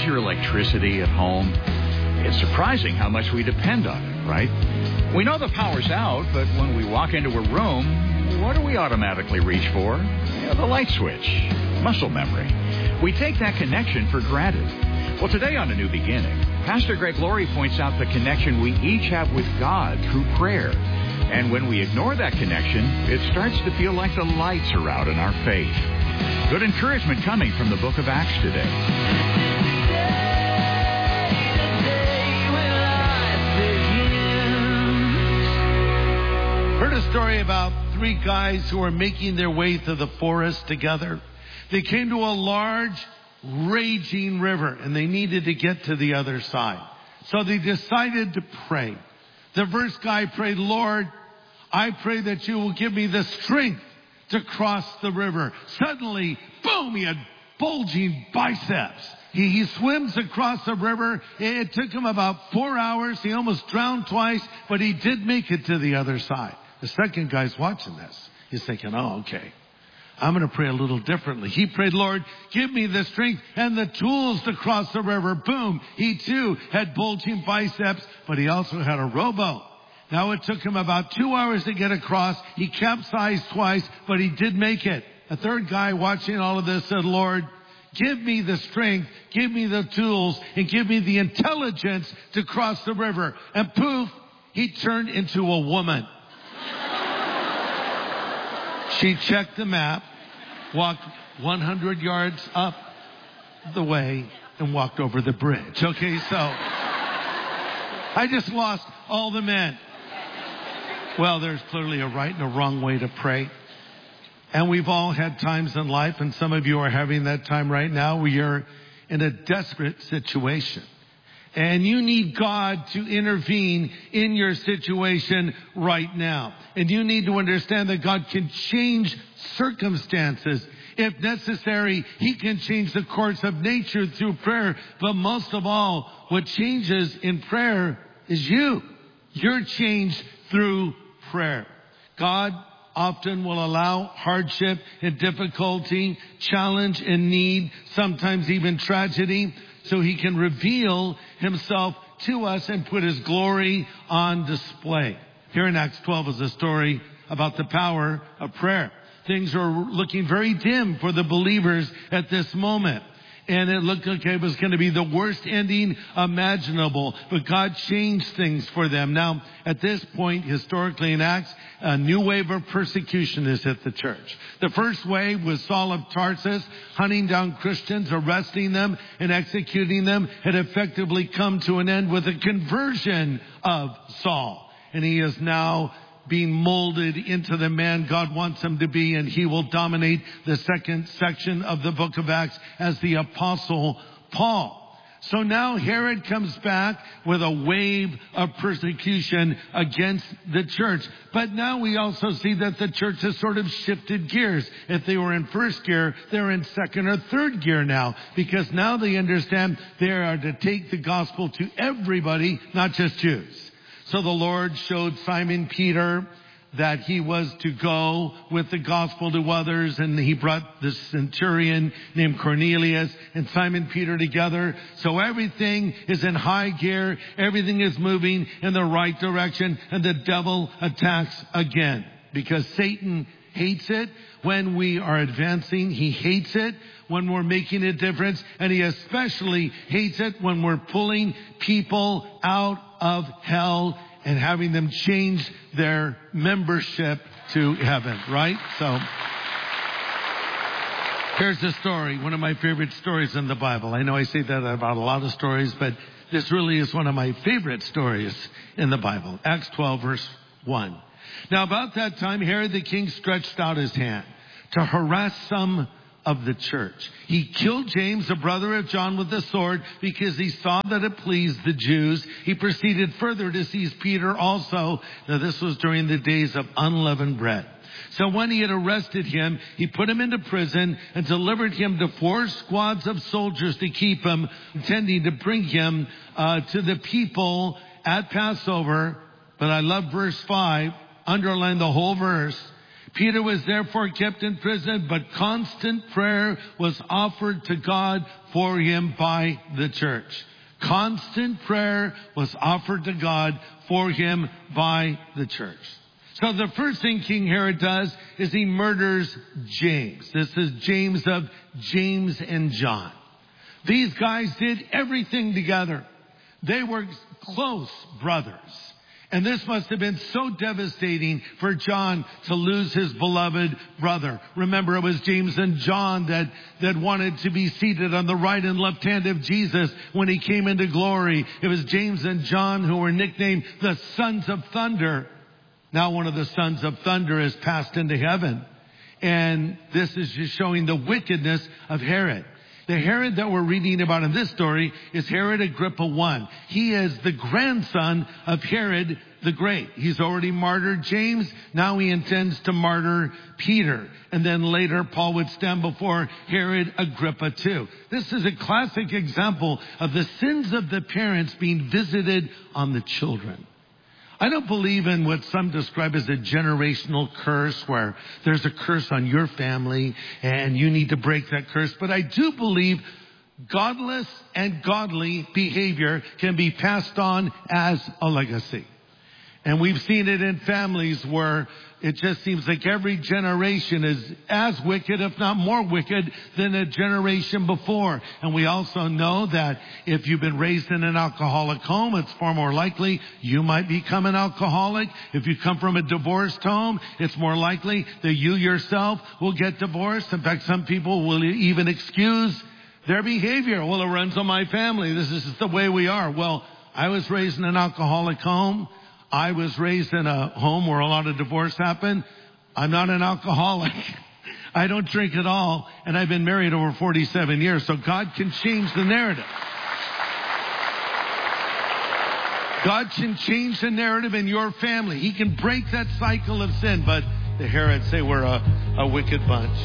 use your electricity at home? It's surprising how much we depend on it, right? We know the power's out, but when we walk into a room, what do we automatically reach for? The light switch. Muscle memory. We take that connection for granted. Well, today on A New Beginning, Pastor Greg Laurie points out the connection we each have with God through prayer. And when we ignore that connection, it starts to feel like the lights are out in our faith. Good encouragement coming from the book of Acts today. Heard a story about 3 guys who were making their way through the forest together. They came to a large, raging river, and they needed to get to the other side. So they decided to pray. The first guy prayed, Lord, I pray that you will give me the strength to cross the river. Suddenly, boom, he had bulging biceps. He swims across the river. It took him about 4 hours. He almost drowned twice, but he did make it to the other side. The second guy's watching this. He's thinking, oh, okay, I'm going to pray a little differently. He prayed, Lord, give me the strength and the tools to cross the river. Boom. He too had bulging biceps, but he also had a rowboat. Now it took him about 2 hours to get across. He capsized twice, but he did make it. A third guy watching all of this said, Lord, give me the strength, give me the tools, and give me the intelligence to cross the river. And poof, he turned into a woman. She checked the map, walked 100 yards up the way, and walked over the bridge. Okay, so I just lost all the men. Well, there's clearly a right and a wrong way to pray. And we've all had times in life, and some of you are having that time right now, where you're in a desperate situation. And you need God to intervene in your situation right now. And you need to understand that God can change circumstances. If necessary, He can change the course of nature through prayer. But most of all, what changes in prayer is you. You're changed through prayer. God often will allow hardship and difficulty, challenge and need, sometimes even tragedy, so He can reveal Himself to us and put His glory on display. Here in Acts 12 is a story about the power of prayer. Things are looking very dim for the believers at this moment. And it looked like it was going to be the worst ending imaginable. But God changed things for them. Now, at this point, historically in Acts, a new wave of persecution has hit the church. The first wave was Saul of Tarsus, hunting down Christians, arresting them, and executing them. Had effectively come to an end with a conversion of Saul. And he is now being molded into the man God wants him to be, and he will dominate the second section of the book of Acts as the Apostle Paul. So now Herod comes back with a wave of persecution against the church. But now we also see that the church has sort of shifted gears. If they were in first gear, they're in second or third gear now, because now they understand they are to take the gospel to everybody, not just Jews. So the Lord showed Simon Peter that he was to go with the gospel to others, and he brought this centurion named Cornelius and Simon Peter together. So everything is in high gear, everything is moving in the right direction, and the devil attacks again. Because Satan hates it when we are advancing. He hates it when we're making a difference, and he especially hates it when we're pulling people out of hell and having them change their membership to heaven, right? So here's the story, one of my favorite stories in the Bible. I know I say that about a lot of stories, but this really is one of my favorite stories in the Bible. Acts 12, verse 1. Now about that time, Herod the king stretched out his hand to harass some of the church. He killed James, the brother of John, with the sword because he saw that it pleased the Jews. He proceeded further to seize Peter also. Now this was during the days of unleavened bread. So when he had arrested him, he put him into prison and delivered him to 4 squads of soldiers to keep him, intending to bring him to the people at Passover. But I love verse 5. Underline the whole verse. Peter was therefore kept in prison, but constant prayer was offered to God for him by the church. Constant prayer was offered to God for him by the church. So the first thing King Herod does is he murders James. This is James of James and John. These guys did everything together. They were close brothers. And this must have been so devastating for John to lose his beloved brother. Remember, it was James and John that wanted to be seated on the right and left hand of Jesus when he came into glory. It was James and John who were nicknamed the Sons of Thunder. Now one of the Sons of Thunder has passed into heaven. And this is just showing the wickedness of Herod. The Herod that we're reading about in this story is Herod Agrippa I. He is the grandson of Herod the Great. He's already martyred James. Now he intends to martyr Peter. And then later Paul would stand before Herod Agrippa II. This is a classic example of the sins of the parents being visited on the children. I don't believe in what some describe as a generational curse where there's a curse on your family and you need to break that curse. But I do believe godless and godly behavior can be passed on as a legacy. And we've seen it in families where it just seems like every generation is as wicked, if not more wicked, than a generation before. And we also know that if you've been raised in an alcoholic home, it's far more likely you might become an alcoholic. If you come from a divorced home, it's more likely that you yourself will get divorced. In fact, some people will even excuse their behavior. Well, it runs on my family. This is just the way we are. Well, I was raised in an alcoholic home. I was raised in a home where a lot of divorce happened. I'm not an alcoholic. I don't drink at all. And I've been married over 47 years. So God can change the narrative. God can change the narrative in your family. He can break that cycle of sin. But the Herods say we're a wicked bunch.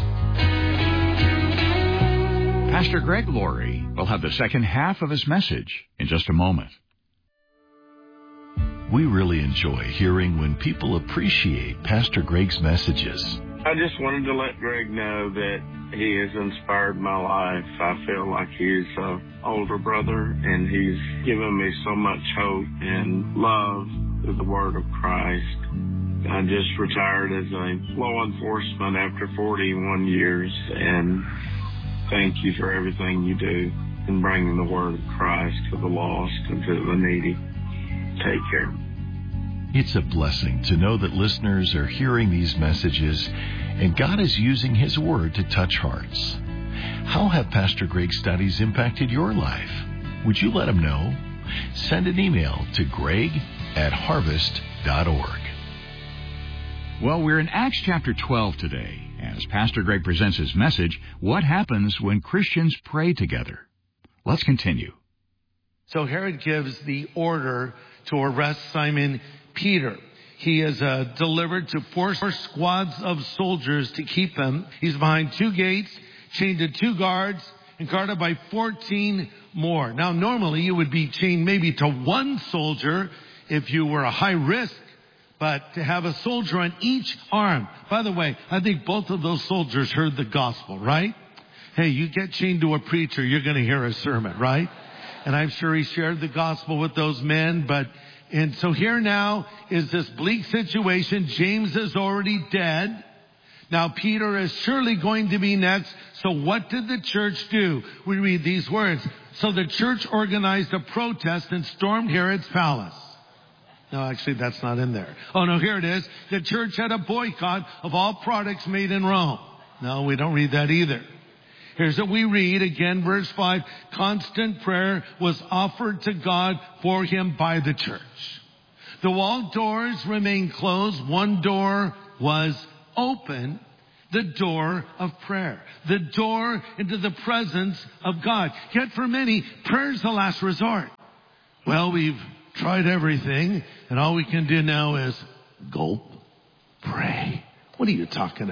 Pastor Greg Laurie will have the second half of his message in just a moment. We really enjoy hearing when people appreciate Pastor Greg's messages. I just wanted to let Greg know that he has inspired my life. I feel like he's an older brother, and he's given me so much hope and love through the word of Christ. I just retired as a law enforcement after 41 years, and thank you for everything you do in bringing the word of Christ to the lost and to the needy. Take care. It's a blessing to know that listeners are hearing these messages and God is using His Word to touch hearts. How have Pastor Greg's studies impacted your life? Would you let him know? Send an email to greg@harvest.org. Well, we're in Acts chapter 12 today. As Pastor Greg presents his message, what happens when Christians pray together? Let's continue. So Herod gives the order to arrest Simon Peter. He is delivered to 4 squads of soldiers to keep him. He's behind 2 gates, chained to 2 guards, and guarded by 14 more. Now, normally you would be chained maybe to 1 soldier if you were a high risk, but to have a soldier on each arm. By the way, I think both of those soldiers heard the gospel, right? Hey, you get chained to a preacher, you're going to hear a sermon, right? And I'm sure he shared the gospel with those men. And so here now is this bleak situation. James is already dead. Now Peter is surely going to be next. So what did the church do? We read these words. So the church organized a protest and stormed Herod's palace. No, actually, that's not in there. Oh, no, here it is. The church had a boycott of all products made in Rome. No, we don't read that either. Here's what we read again, verse 5. Constant prayer was offered to God for him by the church. The wall doors remained closed. One door was open. The door of prayer. The door into the presence of God. Yet for many, prayer is the last resort. Well, we've tried everything, and all we can do now is gulp, pray. What are you talking about?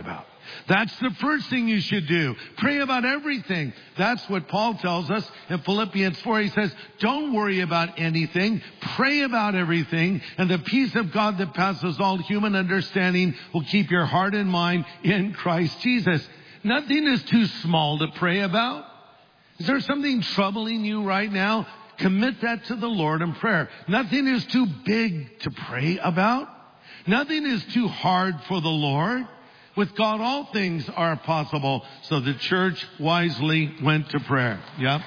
That's the first thing you should do. Pray about everything. That's what Paul tells us in Philippians 4. He says, don't worry about anything. Pray about everything. And the peace of God that passes all human understanding will keep your heart and mind in Christ Jesus. Nothing is too small to pray about. Is there something troubling you right now? Commit that to the Lord in prayer. Nothing is too big to pray about. Nothing is too hard for the Lord. With God, all things are possible. So the church wisely went to prayer. Yep.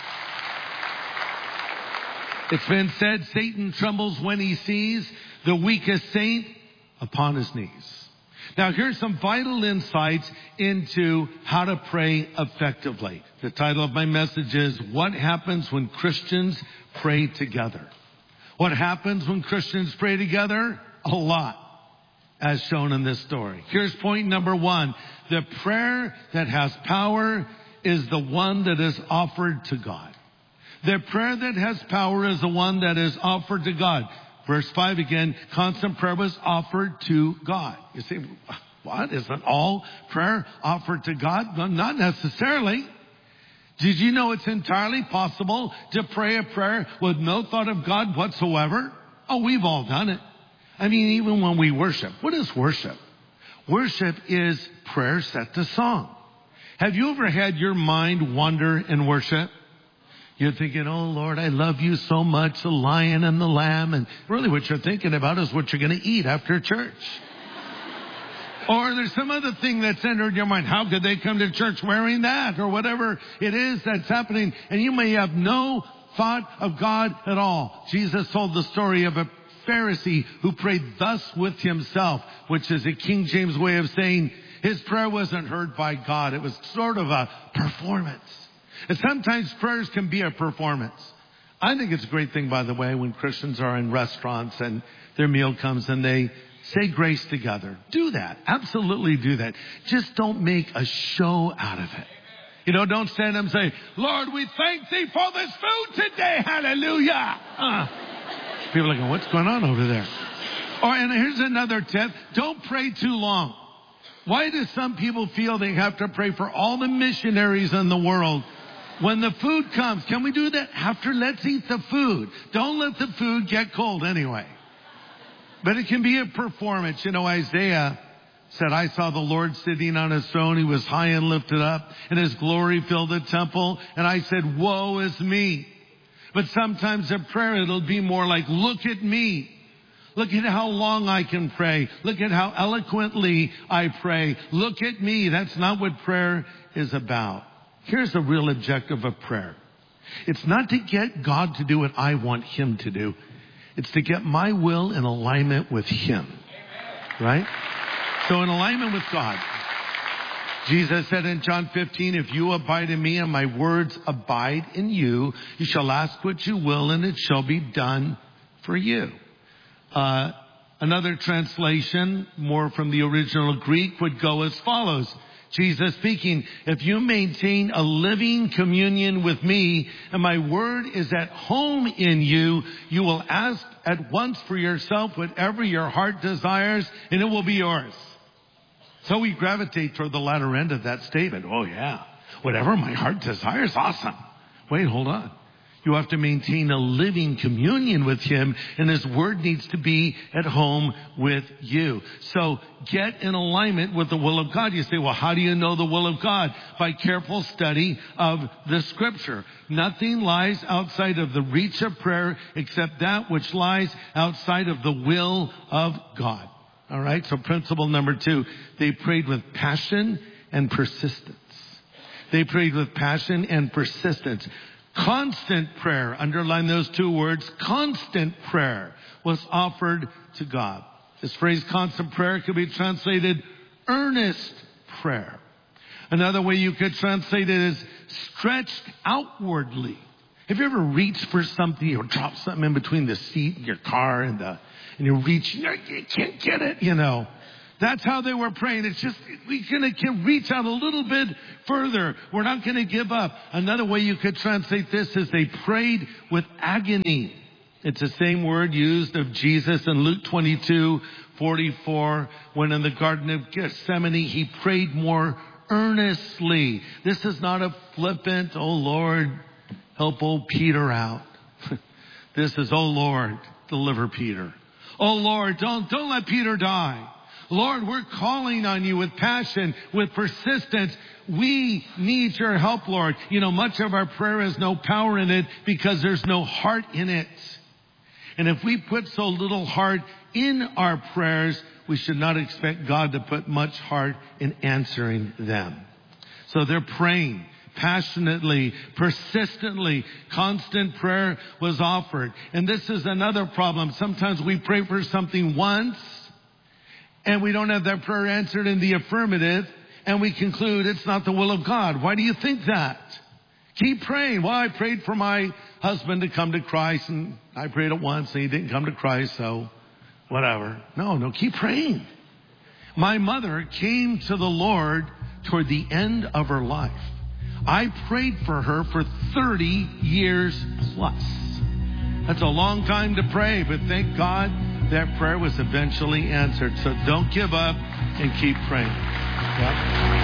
It's been said, Satan trembles when he sees the weakest saint upon his knees. Now, here's some vital insights into how to pray effectively. The title of my message is, What Happens When Christians Pray Together? What happens when Christians pray together? A lot, as shown in this story. Here's point number 1. The prayer that has power is the one that is offered to God. The prayer that has power is the one that is offered to God. Verse 5 again, constant prayer was offered to God. You say, what? Isn't all prayer offered to God? No, not necessarily. Did you know it's entirely possible to pray a prayer with no thought of God whatsoever? Oh, we've all done it. I mean, even when we worship. What is worship? Worship is prayer set to song. Have you ever had your mind wander in worship? You're thinking, oh, Lord, I love you so much, the lion and the lamb. And really what you're thinking about is what you're going to eat after church. Or there's some other thing that's entered your mind. How could they come to church wearing that? Or whatever it is that's happening. And you may have no thought of God at all. Jesus told the story of a Pharisee who prayed thus with himself, which is a King James way of saying his prayer wasn't heard by God. It was sort of a performance. And sometimes prayers can be a performance. I think it's a great thing, by the way, when Christians are in restaurants and their meal comes and they say grace together. Do that. Absolutely do that. Just don't make a show out of it. You know, don't stand up and say, Lord, we thank thee for this food today. Hallelujah. People are going, what's going on over there? And here's another tip. Don't pray too long. Why do some people feel they have to pray for all the missionaries in the world? When the food comes, can we do that after? Let's eat the food. Don't let the food get cold anyway. But it can be a performance. You know, Isaiah said, I saw the Lord sitting on his throne. He was high and lifted up, and his glory filled the temple. And I said, woe is me. But sometimes in prayer, it'll be more like, look at me. Look at how long I can pray. Look at how eloquently I pray. Look at me. That's not what prayer is about. Here's the real objective of prayer. It's not to get God to do what I want him to do. It's to get my will in alignment with him. Right? So in alignment with God. Jesus said in John 15, if you abide in me and my words abide in you, you shall ask what you will and it shall be done for you. Another translation, more from the original Greek, would go as follows. Jesus speaking, if you maintain a living communion with me and my word is at home in you, you will ask at once for yourself whatever your heart desires and it will be yours. So we gravitate toward the latter end of that statement. Oh yeah, whatever my heart desires, awesome. Wait, hold on. You have to maintain a living communion with him, and his word needs to be at home with you. So get in alignment with the will of God. You say, well, how do you know the will of God? By careful study of the scripture. Nothing lies outside of the reach of prayer except that which lies outside of the will of God. All right, so principle number 2, they prayed with passion and persistence. They prayed with passion and persistence. Constant prayer, underline those 2 words, constant prayer was offered to God. This phrase constant prayer could be translated earnest prayer. Another way you could translate it is stretched outwardly. Have you ever reached for something or dropped something in between the seat in your car and you reach, you can't get it, you know. That's how they were praying. It's just, we can reach out a little bit further. We're not going to give up. Another way you could translate this is they prayed with agony. It's the same word used of Jesus in Luke 22, 44, when in the Garden of Gethsemane, he prayed more earnestly. This is not a flippant, oh Lord, help old Peter out. This is, oh Lord, deliver Peter. Oh Lord, don't let Peter die. Lord, we're calling on you with passion, with persistence. We need your help, Lord. You know, much of our prayer has no power in it because there's no heart in it. And if we put so little heart in our prayers, we should not expect God to put much heart in answering them. So they're praying passionately, persistently. Constant prayer was offered. And this is another problem. Sometimes we pray for something once, and we don't have that prayer answered in the affirmative, and we conclude it's not the will of God. Why do you think that? Keep praying. Well, I prayed for my husband to come to Christ, and I prayed it once, and he didn't come to Christ, so whatever. No, keep praying. My mother came to the Lord toward the end of her life. I prayed for her for 30 years plus. That's a long time to pray, but thank God that prayer was eventually answered. So don't give up and keep praying. Yeah.